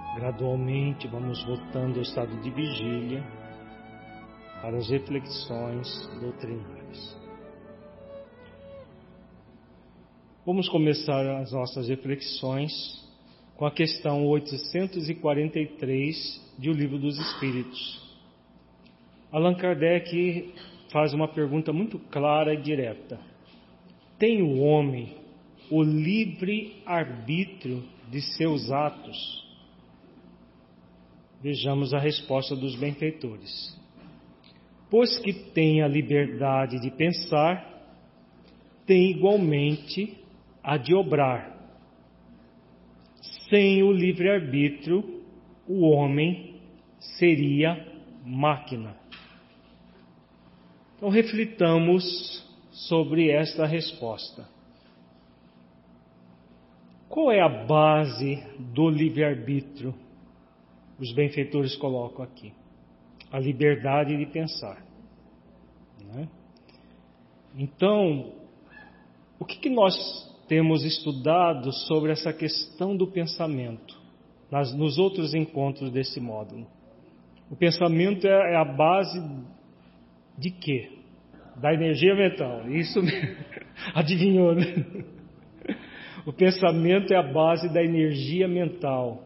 Gradualmente vamos voltando ao estado de vigília para as reflexões doutrinárias. Vamos começar as nossas reflexões com a questão 843 de O Livro dos Espíritos. Allan Kardec faz uma pergunta muito clara e direta. Tem o homem o livre arbítrio de seus atos? Vejamos a resposta dos benfeitores. Pois que tem a liberdade de pensar, tem igualmente a de obrar. Sem o livre-arbítrio, o homem seria máquina. Então, reflitamos sobre esta resposta. Qual é a base do livre-arbítrio? Os benfeitores colocam aqui. A liberdade de pensar. Né? Então, o que nós temos estudado sobre essa questão do pensamento nos outros encontros desse módulo? O pensamento é a base de quê? Da energia mental. Isso adivinhou, né? O pensamento é a base da energia mental.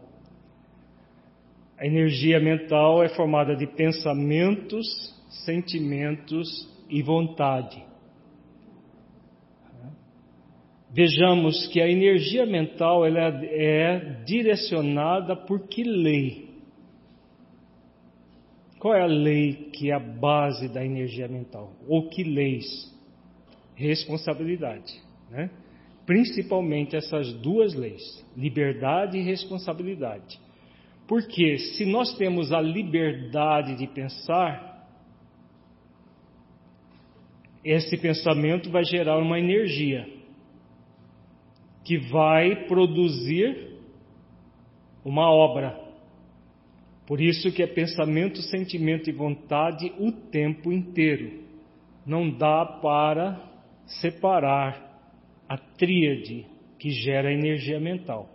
A energia mental é formada de pensamentos, sentimentos e vontade. Vejamos que a energia mental ela é direcionada por que lei? Qual é a lei que é a base da energia mental? Ou que leis? Responsabilidade, né? Principalmente essas duas leis, liberdade e responsabilidade. Porque se nós temos a liberdade de pensar, esse pensamento vai gerar uma energia que vai produzir uma obra. Por isso que é pensamento, sentimento e vontade o tempo inteiro. Não dá para separar a tríade que gera a energia mental.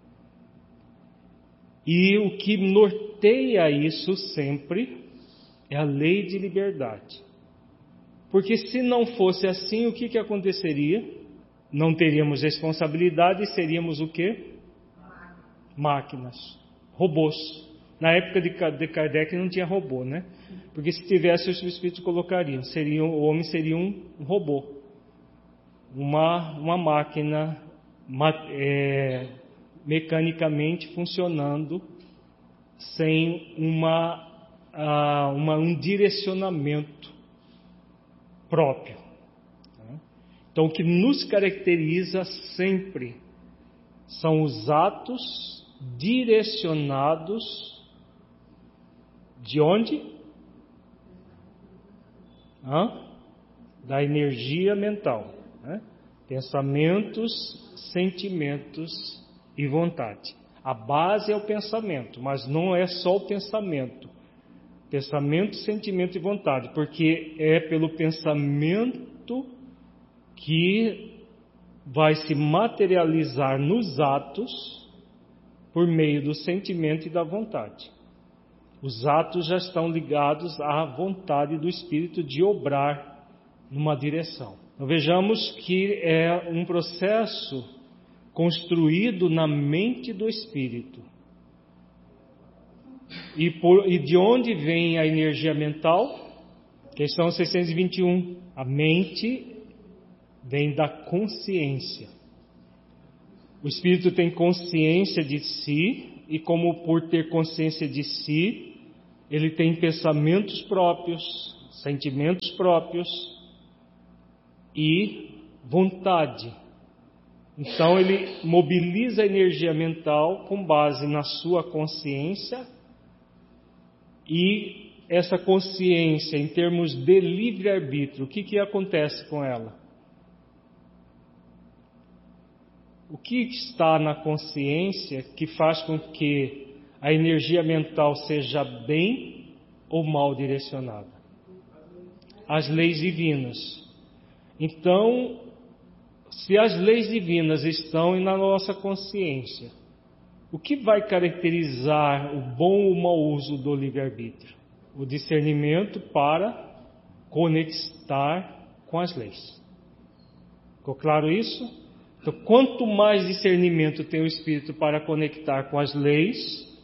E o que norteia isso sempre é a lei de liberdade. Porque se não fosse assim, o que aconteceria? Não teríamos responsabilidade e seríamos o quê? Máquinas, robôs. Na época de Kardec não tinha robô, né? Porque se tivesse, os espíritos colocariam. O homem seria um robô. Uma máquina mecanicamente funcionando sem um direcionamento próprio. Então, o que nos caracteriza sempre são os atos direcionados de onde? Da energia mental. Né? Pensamentos, sentimentos e vontade. A base é o pensamento, mas não é só o pensamento. Pensamento, sentimento e vontade, porque é pelo pensamento que vai se materializar nos atos por meio do sentimento e da vontade. Os atos já estão ligados à vontade do Espírito de obrar numa direção. Então, vejamos que é um processo construído na mente do Espírito. E de onde vem a energia mental? Questão 621. A mente vem da consciência. O Espírito tem consciência de si, e como por ter consciência de si, ele tem pensamentos próprios, sentimentos próprios e vontade. Então ele mobiliza a energia mental com base na sua consciência, e essa consciência, em termos de livre-arbítrio, o que acontece com ela? O que está na consciência que faz com que a energia mental seja bem ou mal direcionada? As leis divinas. Então, se as leis divinas estão na nossa consciência, O que vai caracterizar o bom ou mau uso do livre-arbítrio? O discernimento para conectar com as leis. Ficou claro isso? Então, quanto mais discernimento tem o Espírito para conectar com as leis,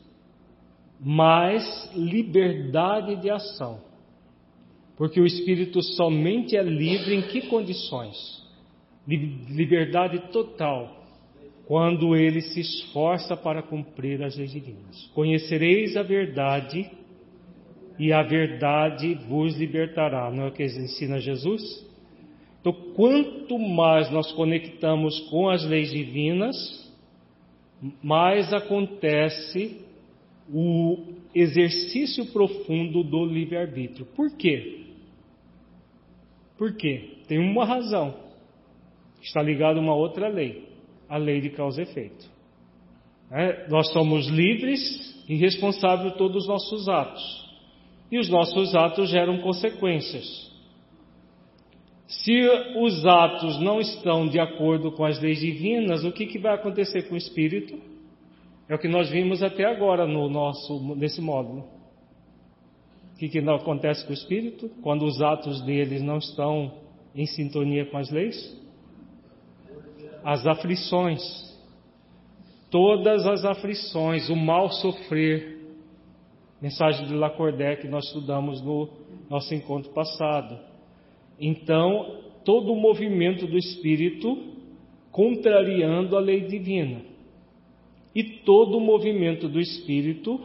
mais liberdade de ação. Porque o Espírito somente é livre em que condições? Liberdade total. Quando ele se esforça para cumprir as leis divinas. Conhecereis a verdade e a verdade vos libertará. Não é o que ensina Jesus? Então, quanto mais nós conectamos com as leis divinas, mais acontece o exercício profundo do livre-arbítrio. Por quê? Por quê? Tem uma razão. Está ligado a uma outra lei. A lei de causa e efeito. Nós somos livres e responsáveis por todos os nossos atos. E os nossos atos geram consequências. Se os atos não estão de acordo com as leis divinas, o que vai acontecer com o Espírito? É o que nós vimos até agora nesse módulo. O que acontece com o Espírito? Quando os atos deles não estão em sintonia com as leis? As aflições, todas as aflições, o mal sofrer, mensagem de Lacordaire que nós estudamos no nosso encontro passado. Então, todo o movimento do Espírito contrariando a lei divina e todo o movimento do Espírito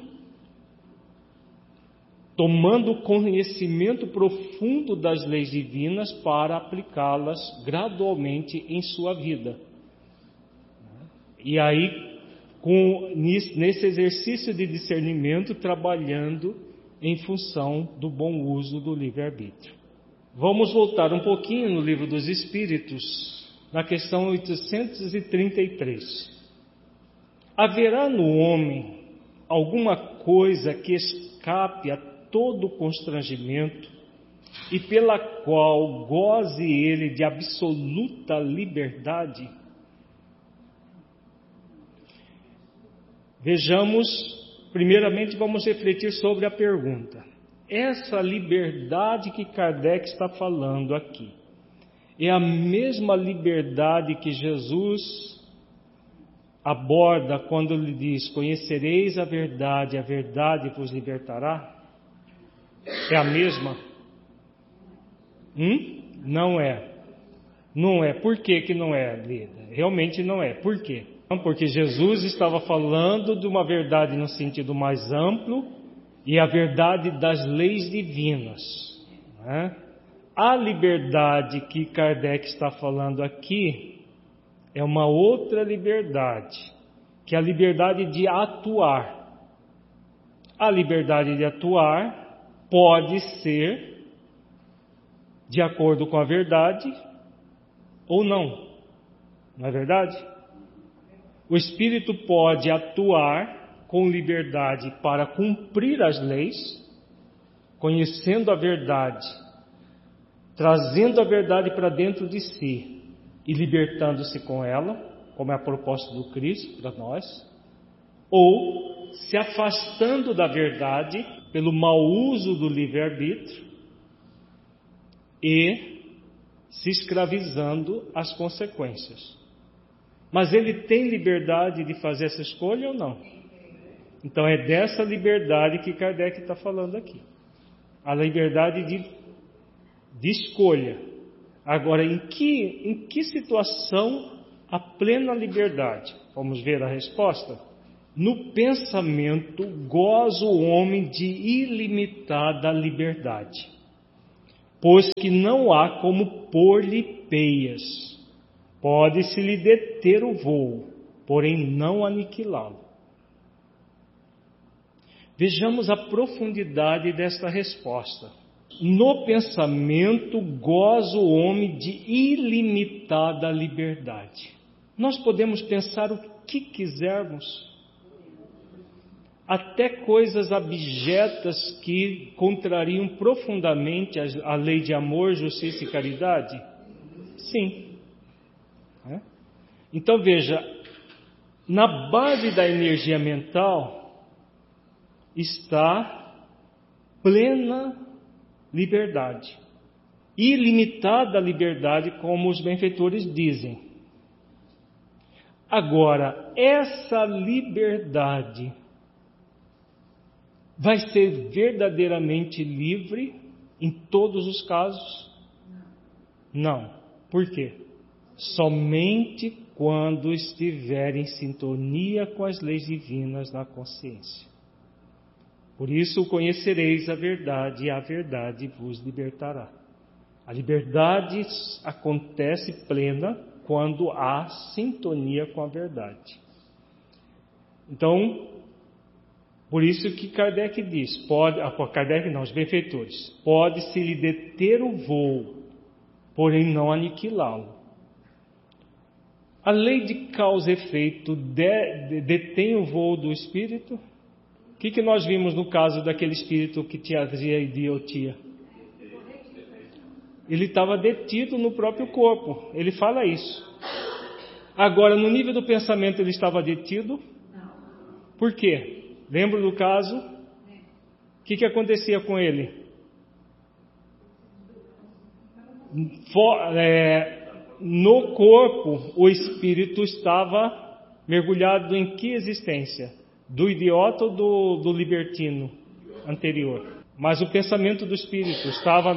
tomando conhecimento profundo das leis divinas para aplicá-las gradualmente em sua vida. E aí, nesse exercício de discernimento, trabalhando em função do bom uso do livre-arbítrio. Vamos voltar um pouquinho no Livro dos Espíritos, na questão 833. Haverá no homem alguma coisa que escape a todo constrangimento e pela qual goze ele de absoluta liberdade? Vejamos, primeiramente vamos refletir sobre a pergunta. Essa liberdade que Kardec está falando aqui, é a mesma liberdade que Jesus aborda quando ele diz: conhecereis a verdade vos libertará? É a mesma? Não é. Não é. Por que não é, Lida? Realmente não é. Por quê? Porque Jesus estava falando de uma verdade no sentido mais amplo e a verdade das leis divinas. Né? A liberdade que Kardec está falando aqui é uma outra liberdade, que é a liberdade de atuar. A liberdade de atuar pode ser de acordo com a verdade ou não. Não é verdade? O Espírito pode atuar com liberdade para cumprir as leis, conhecendo a verdade, trazendo a verdade para dentro de si e libertando-se com ela, como é a proposta do Cristo para nós, ou se afastando da verdade pelo mau uso do livre-arbítrio e se escravizando às consequências. Mas ele tem liberdade de fazer essa escolha ou não? Então é dessa liberdade que Kardec está falando aqui. A liberdade de escolha. Agora, em que situação a plena liberdade? Vamos ver a resposta? No pensamento goza o homem de ilimitada liberdade, pois que não há como pôr-lhe peias. Pode-se lhe deter o voo, porém não aniquilá-lo. Vejamos a profundidade desta resposta. No pensamento goza o homem de ilimitada liberdade. Nós podemos pensar o que quisermos, até coisas abjetas que contrariam profundamente a lei de amor, justiça e caridade? Sim. Então veja, Na base da energia mental está plena liberdade, ilimitada liberdade, como os benfeitores dizem. Agora, essa liberdade vai ser verdadeiramente livre em todos os casos? Não. Por quê? Somente quando estiver em sintonia com as leis divinas na consciência. Por isso conhecereis a verdade e a verdade vos libertará. A liberdade acontece plena quando há sintonia com a verdade. Então, por isso que Kardec diz, os benfeitores, pode-se lhe deter o voo, porém não aniquilá-lo. A lei de causa e efeito detém o voo do espírito? O que nós vimos no caso daquele espírito que trazia idiotia? Ele estava detido no próprio corpo, ele fala isso. Agora, no nível do pensamento, ele estava detido? Por quê? Lembra do caso? O que acontecia com ele? No corpo, o espírito estava mergulhado em que existência? Do idiota ou do libertino anterior? Mas o pensamento do espírito estava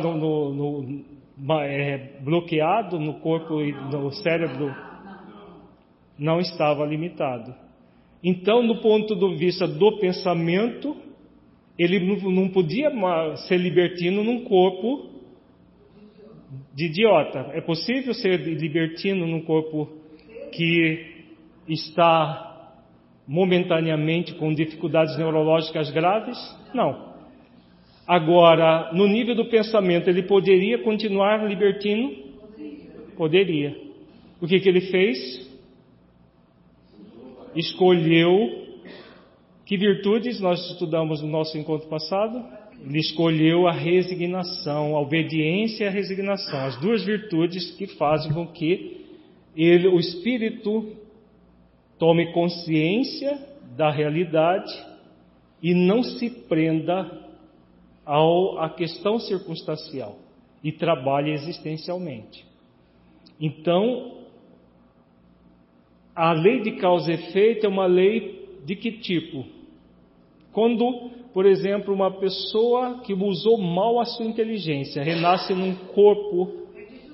bloqueado no corpo e no cérebro? Não estava limitado. Então, do ponto de vista do pensamento, ele não podia ser libertino num corpo de idiota. É possível ser libertino num corpo que está momentaneamente com dificuldades neurológicas graves? Não. Agora, no nível do pensamento, ele poderia continuar libertino? Poderia. O que ele fez? Escolheu. Que virtudes nós estudamos no nosso encontro passado? Ele escolheu a resignação, a obediência e a resignação. As duas virtudes que fazem com que o espírito tome consciência da realidade e não se prenda à questão circunstancial e trabalhe existencialmente. Então, a lei de causa e efeito é uma lei de que tipo? Quando, por exemplo, uma pessoa que usou mal a sua inteligência renasce num corpo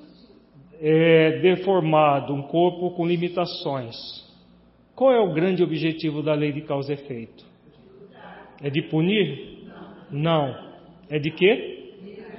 deformado, um corpo com limitações, qual é o grande objetivo da lei de causa e efeito? É de punir? Não. É de quê?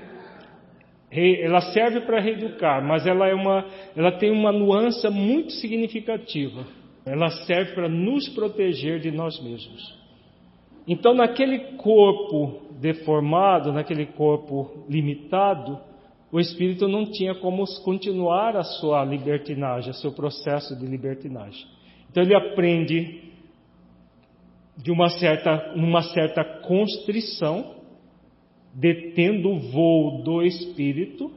Ela serve para reeducar, mas ela tem uma nuance muito significativa. Ela serve para nos proteger de nós mesmos. Então, naquele corpo deformado, naquele corpo limitado, o espírito não tinha como continuar a sua libertinagem, o seu processo de libertinagem. Então, ele aprende de uma certa constrição, detendo o voo do espírito,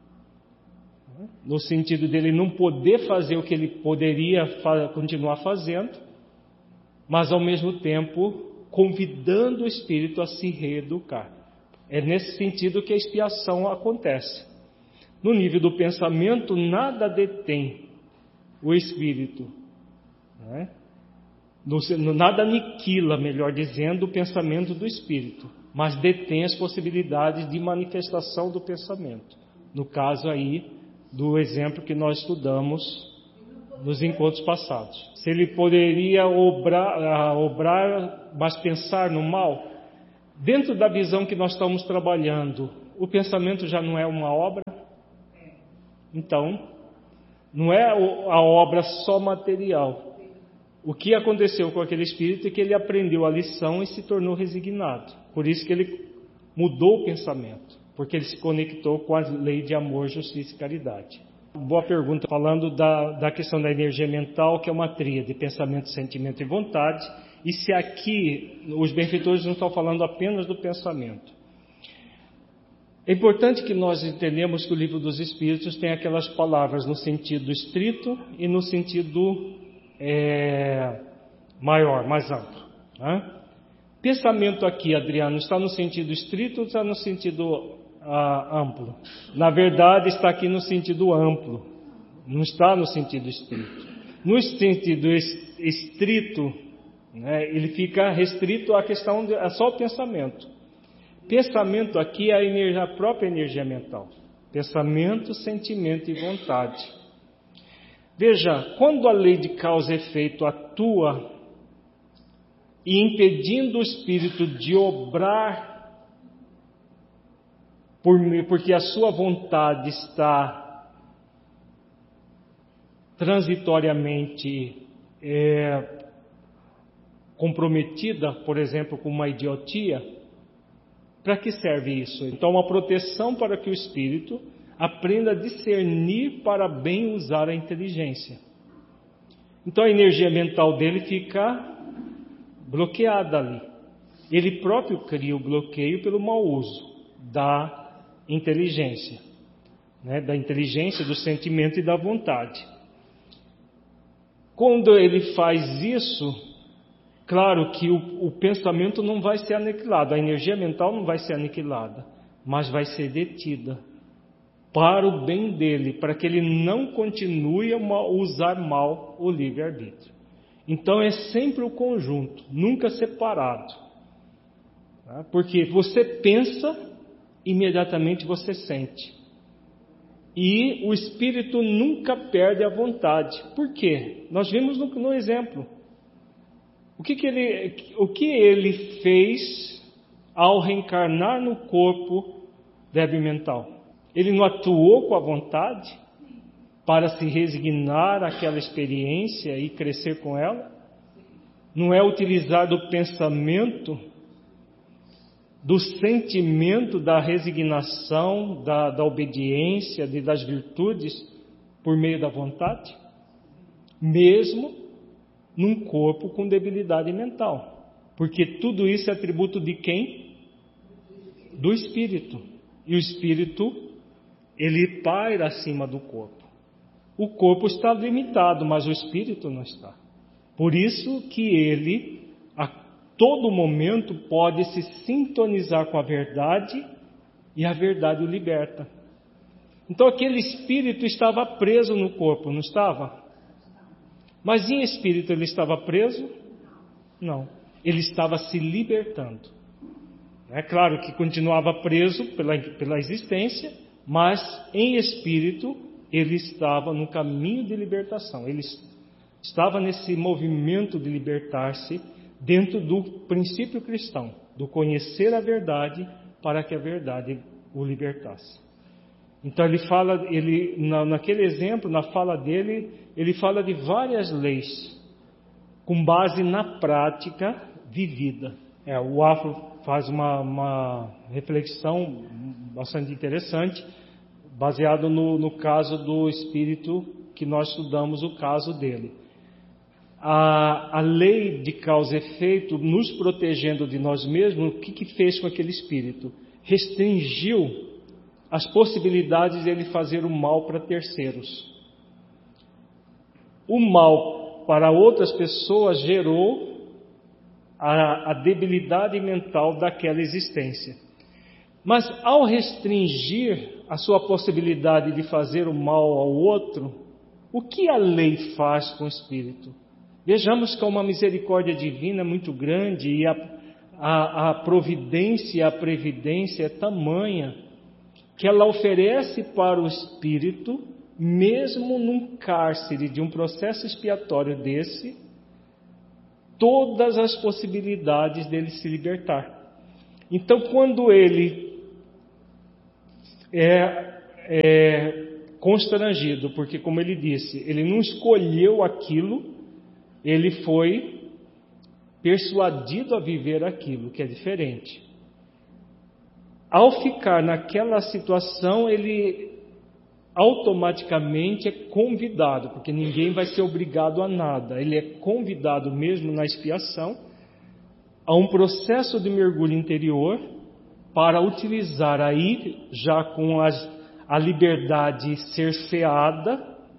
no sentido dele não poder fazer o que ele poderia continuar fazendo, mas ao mesmo tempo convidando o espírito a se reeducar. É nesse sentido que a expiação acontece. No nível do pensamento, nada detém o espírito, né? Nada aniquila, melhor dizendo, o pensamento do espírito, mas detém as possibilidades de manifestação do pensamento. No caso aí do exemplo que nós estudamos nos encontros passados. Se ele poderia obrar, mas pensar no mal, dentro da visão que nós estamos trabalhando, o pensamento já não é uma obra? Então, não é a obra só material. O que aconteceu com aquele espírito é que ele aprendeu a lição e se tornou resignado. Por isso que ele mudou o pensamento, porque ele se conectou com a lei de amor, justiça e caridade. Boa pergunta, falando da questão da energia mental, que é uma tríade, pensamento, sentimento e vontade, e se aqui os benfeitores não estão falando apenas do pensamento. É importante que nós entendamos que o Livro dos Espíritos tem aquelas palavras no sentido estrito e no sentido maior, mais amplo. Né? Pensamento aqui, Adriano, está no sentido estrito ou está no sentido amplo? Na verdade, está aqui no sentido amplo, não está no sentido estrito. No sentido estrito, né, ele fica restrito à questão é só o pensamento. Pensamento aqui é a própria energia mental. Pensamento, sentimento e vontade. Veja, quando a lei de causa e efeito atua e impedindo o espírito de obrar, porque a sua vontade está transitoriamente comprometida, por exemplo, com uma idiotia, para que serve isso? Então, uma proteção para que o espírito aprenda a discernir para bem usar a inteligência. Então, a energia mental dele fica bloqueada ali. Ele próprio cria o bloqueio pelo mau uso da inteligência, né? Da inteligência, do sentimento e da vontade. Quando ele faz isso, claro que o pensamento não vai ser aniquilado, a energia mental não vai ser aniquilada, mas vai ser detida para o bem dele, para que ele não continue a usar mal o livre-arbítrio. Então é sempre o conjunto, nunca separado. Tá? Porque você pensa, imediatamente você sente. E o espírito nunca perde a vontade. Por quê? Nós vimos no exemplo. O que ele fez ao reencarnar no corpo débil mental? Ele não atuou com a vontade para se resignar àquela experiência e crescer com ela? Não é utilizar do pensamento, do sentimento, da resignação, da obediência, das virtudes, por meio da vontade? Mesmo num corpo com debilidade mental. Porque tudo isso é atributo de quem? Do espírito. E o espírito, ele paira acima do corpo. O corpo está limitado, mas o espírito não está. Por isso que ele, a todo momento, pode se sintonizar com a verdade e a verdade o liberta. Então aquele espírito estava preso no corpo, não estava? Mas em espírito ele estava preso? Não. Ele estava se libertando. É claro que continuava preso pela existência, mas em espírito ele estava no caminho de libertação. Ele estava nesse movimento de libertar-se dentro do princípio cristão, do conhecer a verdade para que a verdade o libertasse. Então ele fala, naquele exemplo, na fala dele, ele fala de várias leis com base na prática vivida. O Afro faz uma reflexão bastante interessante, baseado no caso do espírito que nós estudamos, o caso dele. A lei de causa e efeito, nos protegendo de nós mesmos, o que fez com aquele espírito? Restringiu as possibilidades de ele fazer o mal para terceiros. O mal para outras pessoas gerou a debilidade mental daquela existência. Mas ao restringir a sua possibilidade de fazer o mal ao outro, o que a lei faz com o espírito? Vejamos que há uma misericórdia divina muito grande e a providência e a previdência é tamanha que ela oferece para o espírito, mesmo num cárcere de um processo expiatório desse, todas as possibilidades dele se libertar. Então, quando ele é constrangido, porque, como ele disse, ele não escolheu aquilo, ele foi persuadido a viver aquilo, que é diferente. Ao ficar naquela situação, ele automaticamente é convidado, porque ninguém vai ser obrigado a nada. Ele é convidado mesmo na expiação a um processo de mergulho interior para utilizar aí, já com a liberdade cerceada,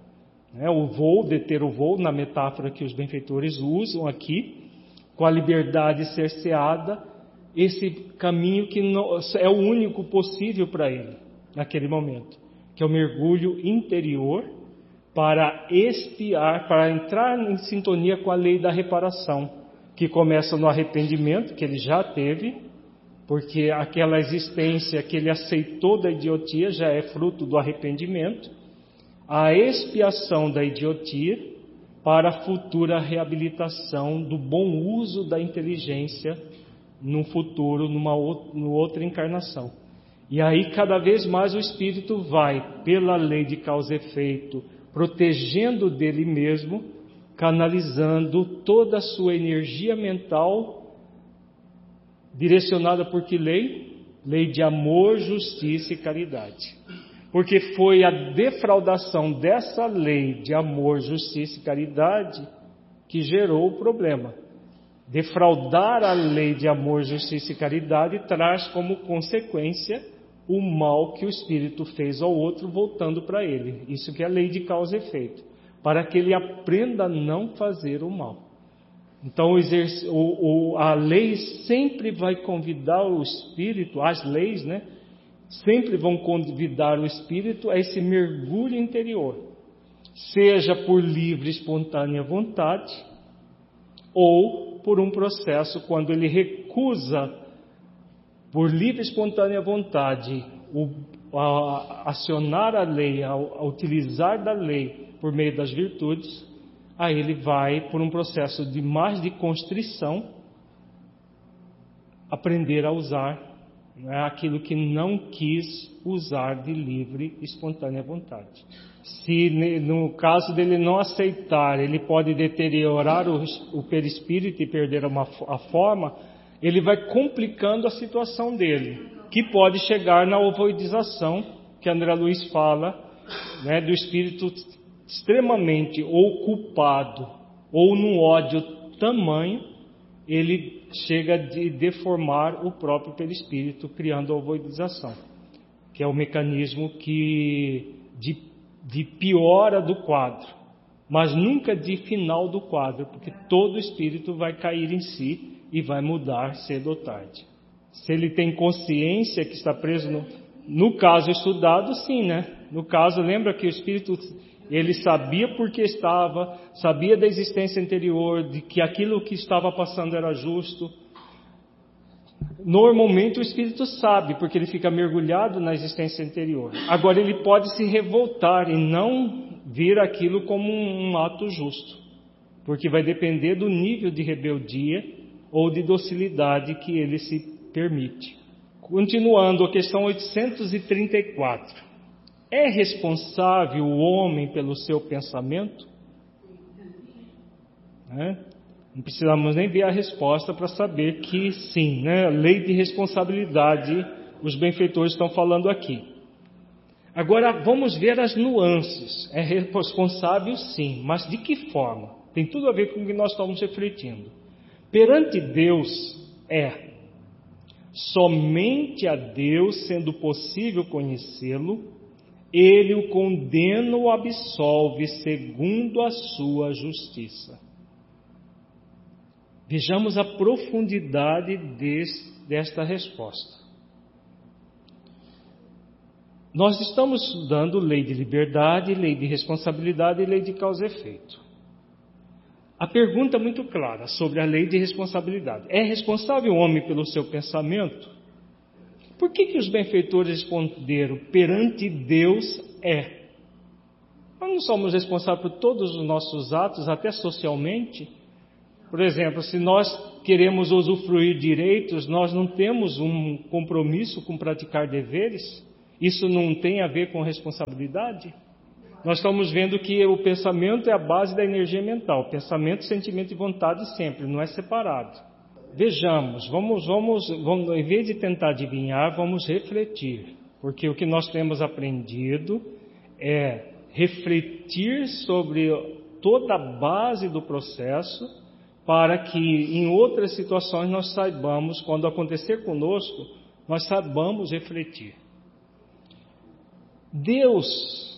O voo, deter o voo, na metáfora que os benfeitores usam aqui, com a liberdade cerceada, esse caminho que é o único possível para ele, naquele momento, que é o mergulho interior para expiar, para entrar em sintonia com a lei da reparação, que começa no arrependimento, que ele já teve, porque aquela existência que ele aceitou da idiotia já é fruto do arrependimento, a expiação da idiotia para a futura reabilitação do bom uso da inteligência no futuro, numa outra encarnação. E aí cada vez mais o espírito vai, pela lei de causa e efeito, protegendo dele mesmo, canalizando toda a sua energia mental, direcionada por que lei? Lei de amor, justiça e caridade. Porque foi a defraudação dessa lei de amor, justiça e caridade que gerou o problema. Defraudar a lei de amor, justiça e caridade traz como consequência o mal que o espírito fez ao outro, voltando para ele. Isso que é a lei de causa e efeito. Para que ele aprenda a não fazer o mal. Então a lei sempre vai convidar o espírito, as leis, sempre vão convidar o espírito a esse mergulho interior, seja por livre e espontânea vontade, ou por um processo quando ele recusa, por livre e espontânea vontade, acionar a lei, a utilizar da lei por meio das virtudes, aí ele vai, por um processo de mais de constrição, aprender a usar aquilo que não quis usar de livre e espontânea vontade. Se no caso dele não aceitar, ele pode deteriorar o perispírito e perder a forma, ele vai complicando a situação dele, que pode chegar na ovoidização, que André Luiz fala, do espírito extremamente ou culpado, ou num ódio tamanho, ele chega a deformar o próprio perispírito, criando a ovoidização, que é o mecanismo de piora do quadro, mas nunca de final do quadro, porque todo espírito vai cair em si e vai mudar cedo ou tarde. Se ele tem consciência que está preso no caso estudado, sim, No caso, lembra que o espírito, ele sabia porque sabia da existência anterior, de que aquilo que estava passando era justo. Normalmente o espírito sabe, porque ele fica mergulhado na existência anterior. Agora ele pode se revoltar e não vir aquilo como um ato justo, porque vai depender do nível de rebeldia ou de docilidade que ele se permite. Continuando, a questão 834. É responsável o homem pelo seu pensamento? Não precisamos nem ver a resposta para saber que sim, Lei de responsabilidade, os benfeitores estão falando aqui. Agora vamos ver as nuances. É responsável sim, mas de que forma? Tem tudo a ver com o que nós estamos refletindo. Perante Deus somente a Deus, sendo possível conhecê-lo, ele o condena ou absolve segundo a sua justiça. Vejamos a profundidade desta resposta. Nós estamos estudando lei de liberdade, lei de responsabilidade e lei de causa e efeito. A pergunta é muito clara sobre a lei de responsabilidade. É responsável o homem pelo seu pensamento? Por que os benfeitores responderam, perante Deus é? Nós não somos responsáveis por todos os nossos atos, até socialmente. Por exemplo, se nós queremos usufruir direitos, nós não temos um compromisso com praticar deveres? Isso não tem a ver com responsabilidade? Nós estamos vendo que o pensamento é a base da energia mental. Pensamento, sentimento e vontade sempre, não é separado. Vejamos, vamos, em vez de tentar adivinhar, vamos refletir. Porque o que nós temos aprendido é refletir sobre toda a base do processo, para que em outras situações nós saibamos, quando acontecer conosco, nós saibamos refletir. Deus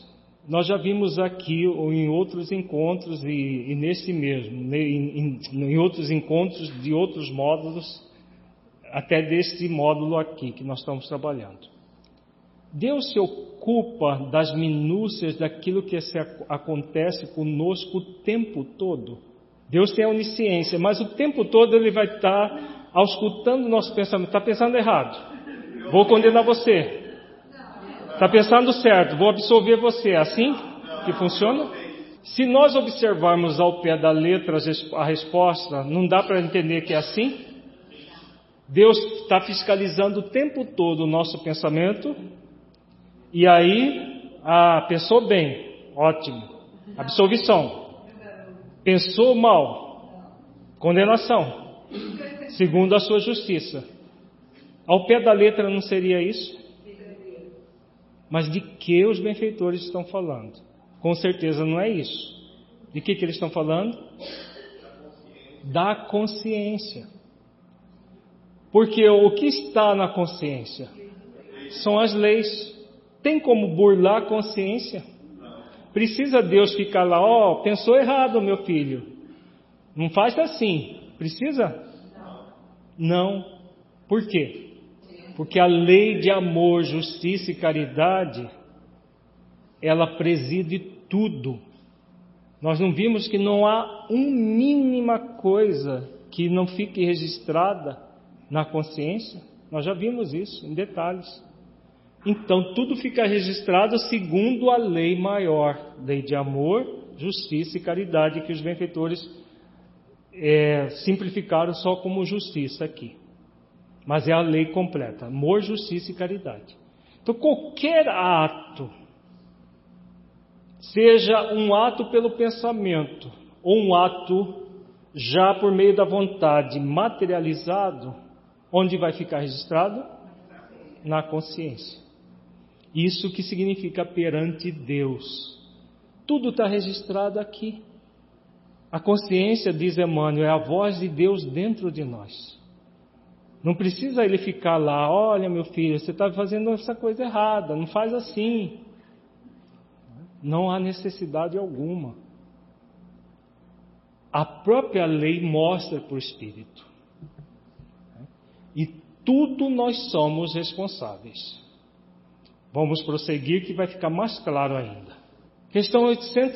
Nós já vimos aqui ou em outros encontros e nesse mesmo, em outros encontros de outros módulos, até desse módulo aqui que nós estamos trabalhando. Deus se ocupa das minúcias daquilo que acontece conosco o tempo todo. Deus tem a onisciência, mas o tempo todo Ele vai estar auscultando o nosso pensamento. Está pensando errado, vou condenar você. Está pensando certo, vou absolver você. É assim que funciona? Se nós observarmos ao pé da letra a resposta, não dá para entender que é assim? Deus está fiscalizando o tempo todo o nosso pensamento. E aí, pensou bem, ótimo, absolvição. Pensou mal, condenação, segundo a sua justiça. Ao pé da letra não seria isso? Mas de que os benfeitores estão falando? Com certeza não é isso. De que eles estão falando? Da consciência. Porque o que está na consciência? São as leis. Tem como burlar a consciência? Precisa Deus ficar lá, pensou errado, meu filho. Não faz assim. Precisa? Não. Por quê? Porque a lei de amor, justiça e caridade, ela preside tudo. Nós não vimos que não há uma mínima coisa que não fique registrada na consciência? Nós já vimos isso em detalhes. Então, tudo fica registrado segundo a lei maior, lei de amor, justiça e caridade, que os benfeitores simplificaram só como justiça aqui. Mas é a lei completa, amor, justiça e caridade. Então, qualquer ato, seja um ato pelo pensamento, ou um ato já por meio da vontade materializado, onde vai ficar registrado? Na consciência. Isso que significa perante Deus. Tudo está registrado aqui. A consciência, diz Emmanuel, é a voz de Deus dentro de nós. Não precisa ele ficar lá, olha meu filho, você está fazendo essa coisa errada, não faz assim. Não há necessidade alguma. A própria lei mostra para o Espírito. E tudo nós somos responsáveis. Vamos prosseguir que vai ficar mais claro ainda. Questão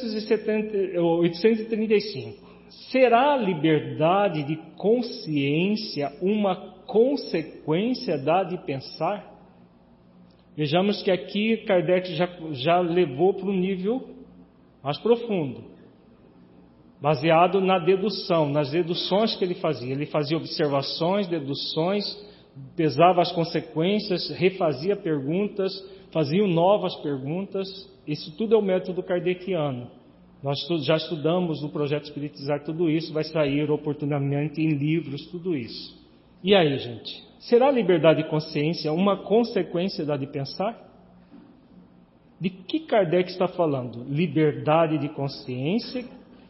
835. Será a liberdade de consciência uma consequência da de pensar? Vejamos que aqui Kardec já levou para um nível mais profundo, baseado na dedução, nas deduções que ele fazia. Ele fazia observações, deduções, pesava as consequências, refazia perguntas, fazia novas perguntas. Isso tudo é o método kardeciano. Nós já estudamos no Projeto Espiritizar tudo isso, vai sair oportunamente em livros tudo isso. E aí, gente? Será a liberdade de consciência uma consequência da de pensar? De que Kardec está falando? Liberdade de consciência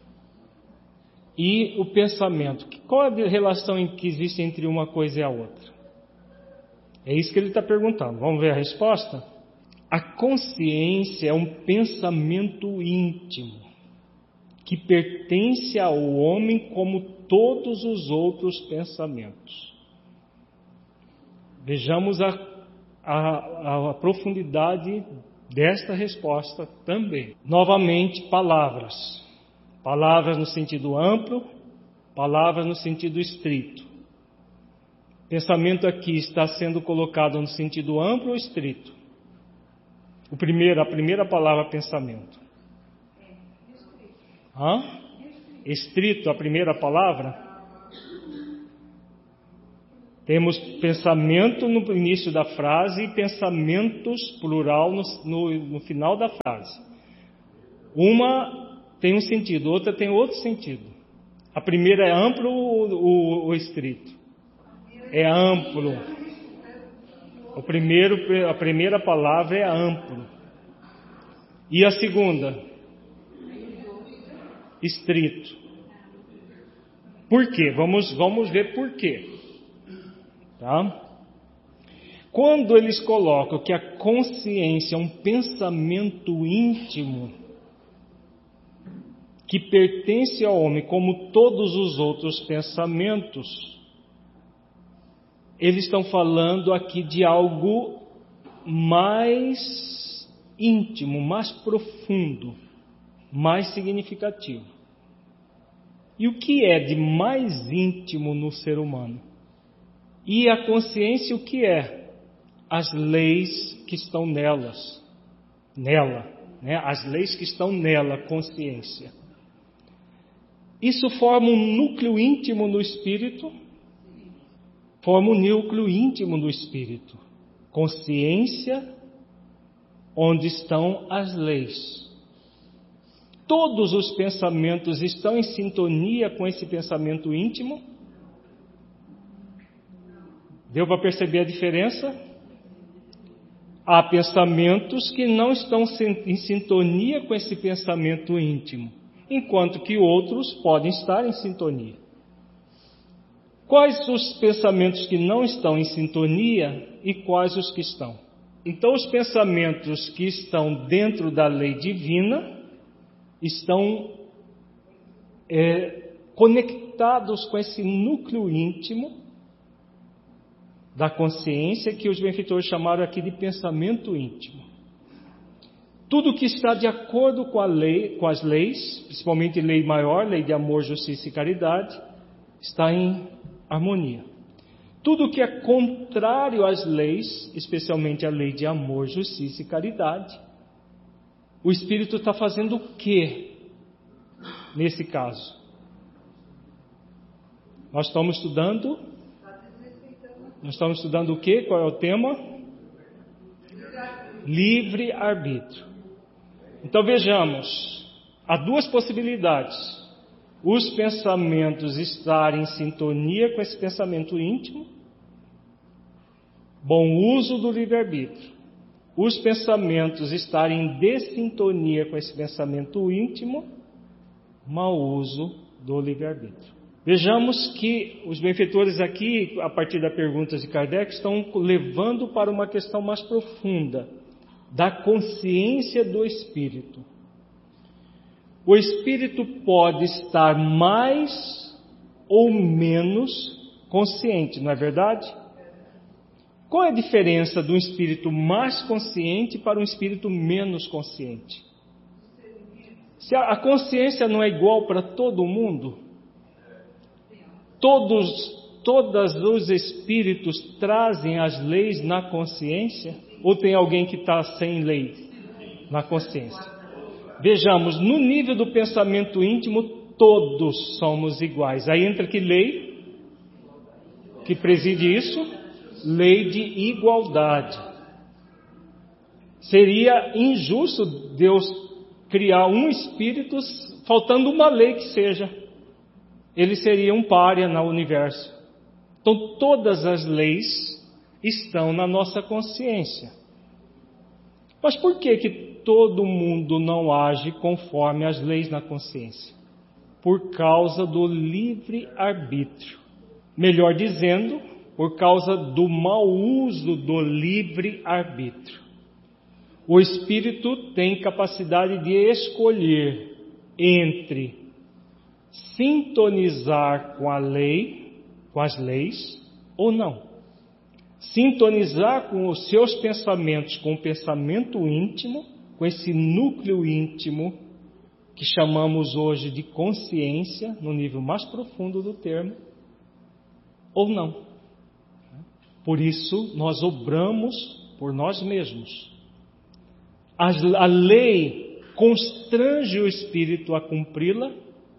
e o pensamento. Qual é a relação que existe entre uma coisa e a outra? É isso que ele está perguntando. Vamos ver a resposta? A consciência é um pensamento íntimo que pertence ao homem como todos os outros pensamentos. Vejamos a profundidade desta resposta também. Novamente, palavras. Palavras no sentido amplo, palavras no sentido estrito. Pensamento aqui está sendo colocado no sentido amplo ou estrito? A primeira palavra, pensamento. Estrito, a primeira palavra? Temos pensamento no início da frase e pensamentos, plural, no final da frase. Uma tem um sentido, outra tem outro sentido. A primeira é amplo ou estrito? É amplo. A primeira palavra é amplo. E a segunda? Estrito. Por quê? Vamos ver por quê. Tá? Quando eles colocam que a consciência é um pensamento íntimo que pertence ao homem como todos os outros pensamentos, eles estão falando aqui de algo mais íntimo, mais profundo, mais significativo. E o que é de mais íntimo no ser humano? E a consciência o que é? As leis que estão nela, né? As leis que estão nela, consciência. Isso forma um núcleo íntimo no espírito, consciência, onde estão as leis. Todos os pensamentos estão em sintonia com esse pensamento íntimo? Deu para perceber a diferença? Há pensamentos que não estão em sintonia com esse pensamento íntimo, enquanto que outros podem estar em sintonia. Quais os pensamentos que não estão em sintonia e quais os que estão? Então, os pensamentos que estão dentro da lei divina estão conectados com esse núcleo íntimo da consciência, que os benfeitores chamaram aqui de pensamento íntimo. Tudo que está de acordo com a lei, com as leis, principalmente lei maior, lei de amor, justiça e caridade, está em harmonia. Tudo que é contrário às leis, especialmente a lei de amor, justiça e caridade, o espírito está fazendo o quê nesse caso? Nós estamos estudando o quê? Qual é o tema? Livre-arbítrio. Então vejamos, há duas possibilidades. Os pensamentos estarem em sintonia com esse pensamento íntimo, bom uso do livre-arbítrio. Os pensamentos estarem em dessintonia com esse pensamento íntimo, mau uso do livre-arbítrio. Vejamos que os benfeitores aqui, a partir das perguntas de Kardec, estão levando para uma questão mais profunda, da consciência do espírito. O espírito pode estar mais ou menos consciente, não é verdade? Qual é a diferença de um espírito mais consciente para um espírito menos consciente? Se a consciência não é igual para todo mundo, todos os espíritos trazem as leis na consciência? Ou tem alguém que está sem lei na consciência? Vejamos, no nível do pensamento íntimo, todos somos iguais. Aí entra que lei que preside isso? Lei de igualdade. Seria injusto Deus criar um espírito faltando uma lei que seja. Ele seria um pária no universo. Então todas as leis estão na nossa consciência. Mas por que todo mundo não age conforme as leis na consciência? Por causa do livre-arbítrio. Melhor dizendo, por causa do mau uso do livre-arbítrio. O espírito tem capacidade de escolher entre sintonizar com a lei, com as leis, ou não. Sintonizar com os seus pensamentos, com o pensamento íntimo, com esse núcleo íntimo que chamamos hoje de consciência, no nível mais profundo do termo, ou não. Por isso, nós obramos por nós mesmos. A lei constrange o espírito a cumpri-la?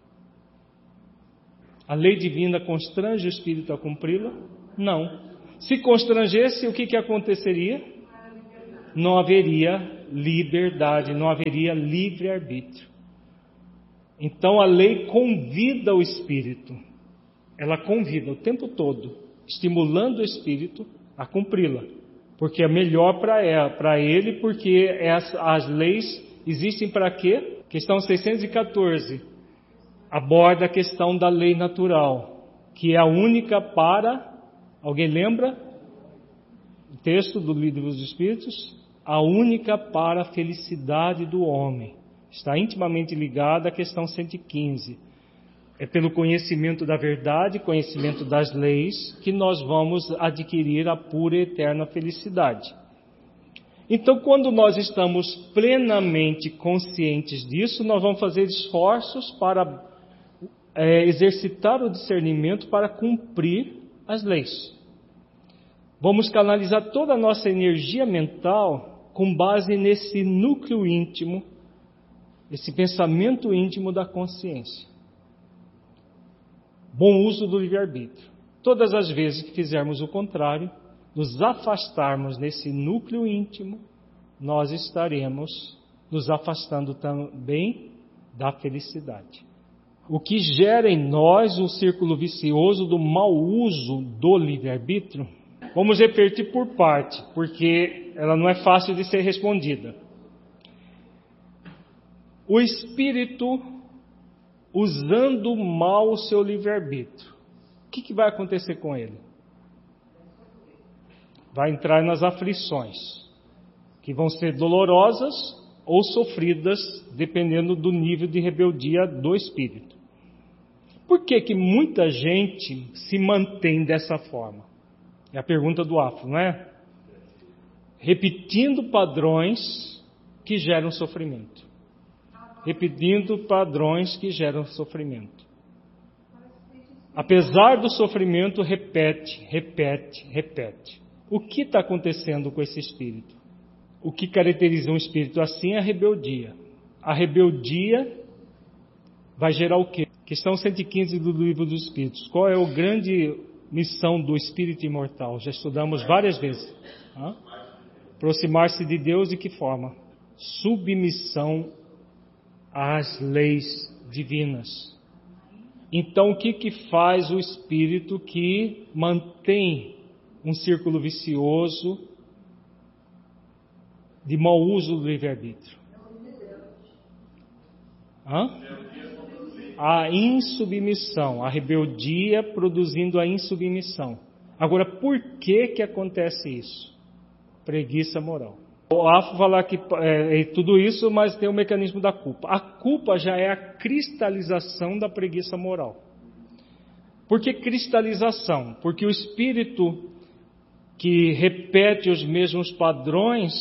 A lei divina constrange o espírito a cumpri-la? Não. Se constrangesse, o que aconteceria? Não haveria liberdade, não haveria livre-arbítrio. Então a lei convida o espírito. Ela convida o tempo todo, estimulando o espírito a cumpri-la. Porque é melhor para ele, porque as leis existem para quê? Questão 614. Aborda a questão da lei natural, que é a única para... Alguém lembra? texto do Livro dos Espíritos, a única para a felicidade do homem. Está intimamente ligada à questão 115. É pelo conhecimento da verdade, conhecimento das leis, que nós vamos adquirir a pura e eterna felicidade. Então, quando nós estamos plenamente conscientes disso, nós vamos fazer esforços para exercitar o discernimento para cumprir as leis. Vamos canalizar toda a nossa energia mental com base nesse núcleo íntimo, esse pensamento íntimo da consciência. Bom uso do livre-arbítrio. Todas as vezes que fizermos o contrário, nos afastarmos nesse núcleo íntimo, nós estaremos nos afastando também da felicidade. O que gera em nós um círculo vicioso do mau uso do livre-arbítrio, vamos repetir por parte, porque ela não é fácil de ser respondida. O espírito usando mal o seu livre-arbítrio, o que vai acontecer com ele? Vai entrar nas aflições, que vão ser dolorosas ou sofridas, dependendo do nível de rebeldia do espírito. Por que muita gente se mantém dessa forma? É a pergunta do Afro, não é? Repetindo padrões que geram sofrimento. Repetindo padrões que geram sofrimento. Apesar do sofrimento, repete. O que está acontecendo com esse espírito? O que caracteriza um espírito assim é a rebeldia. A rebeldia vai gerar o quê? Questão 115 do Livro dos Espíritos. Qual é a grande missão do espírito imortal? Já estudamos várias vezes. Aproximar-se de Deus de que forma? Submissão às leis divinas. Então, o que faz o espírito que mantém um círculo vicioso de mau uso do livre-arbítrio? A insubmissão, a rebeldia produzindo a insubmissão. Agora, por que acontece isso? Preguiça moral. O Afro fala que tudo isso, mas tem o mecanismo da culpa. A culpa já é a cristalização da preguiça moral. Por que cristalização? Porque o espírito que repete os mesmos padrões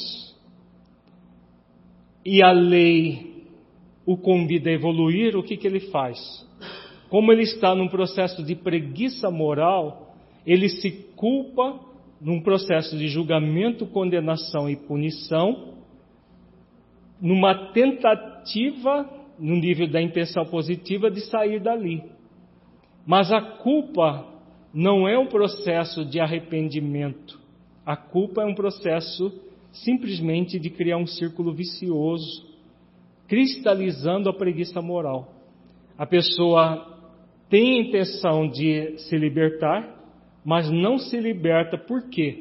e a lei o convida a evoluir, o que ele faz? Como ele está num processo de preguiça moral, ele se culpa num processo de julgamento, condenação e punição, numa tentativa, no nível da intenção positiva, de sair dali. Mas a culpa não é um processo de arrependimento. A culpa é um processo simplesmente de criar um círculo vicioso, cristalizando a preguiça moral. A pessoa tem a intenção de se libertar, mas não se liberta. Por quê?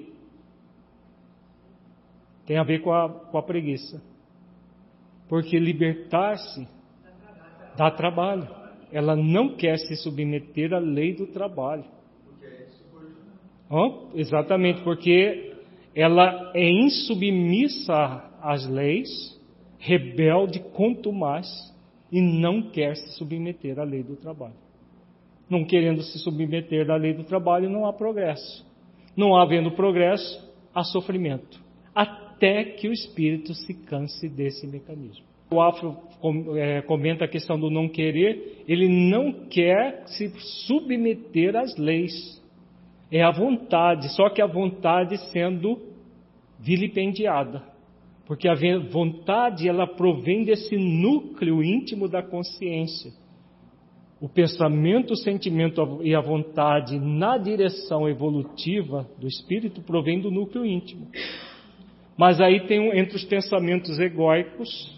Tem a ver com a preguiça. Porque libertar-se dá trabalho. Ela não quer se submeter à lei do trabalho. Exatamente, porque ela é insubmissa às leis, rebelde, contumaz, e não quer se submeter à lei do trabalho. Não querendo se submeter à lei do trabalho, não há progresso. Não havendo progresso, há sofrimento. Até que o espírito se canse desse mecanismo. O Afro comenta a questão do não querer. Ele não quer se submeter às leis. É a vontade, só que a vontade sendo vilipendiada. Porque a vontade, ela provém desse núcleo íntimo da consciência. O pensamento, o sentimento e a vontade na direção evolutiva do espírito provém do núcleo íntimo. Mas aí tem entre os pensamentos egóicos